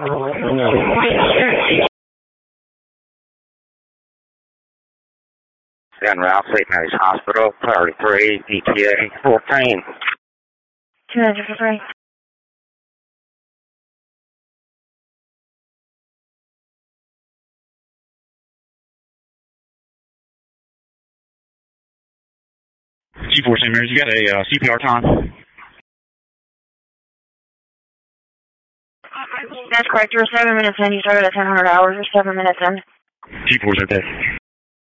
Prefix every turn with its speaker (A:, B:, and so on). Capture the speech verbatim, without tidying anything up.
A: San Ralph, Saint Mary's Hospital, priority three, E T A, fourteen.
B: two hundred for three.
C: G four Saint Mary's, you got a uh, C P R time?
B: That's correct. You're seven minutes in. You started at ten hundred hours. You're seven minutes in.
C: G four's okay.